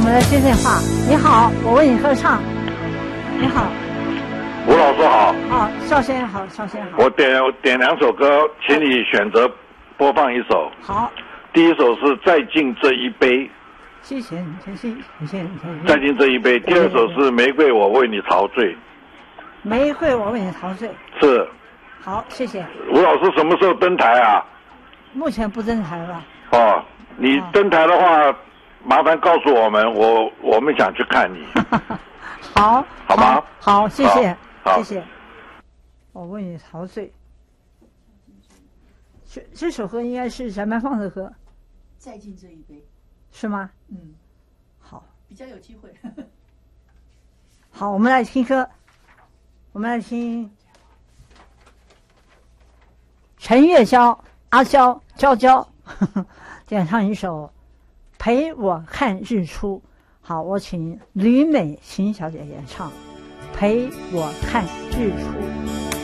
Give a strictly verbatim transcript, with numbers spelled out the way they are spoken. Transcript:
们来接电话。你好，我为你合唱。你好， 吴老师好。 啊，邵先生好，邵先生好。 我点点两首歌，请你选择播放一首。 好。 第一首是《再敬这一杯》。 谢谢你，谢谢，谢谢你，谢谢。 再敬这一杯。第二首是《玫瑰我为你陶醉》。 玫瑰我为你陶醉。 是。 好，谢谢。 吴老师什么时候登台啊？ 目前不登台了。 哦，你登台的话，哦、麻烦告诉我们，我我们想去看你。 好， 好吗？ 好，谢谢， 好谢谢。我为你陶醉。这这首歌应该是翟曼放的歌。 再敬这一杯。 是吗？ 嗯， 好， 比较有机会。 好，我们来听歌，我们来听陈月娇、阿娇、娇娇点唱一首《陪我看日出》。好，我请吕美琴小姐演唱《陪我看日出》。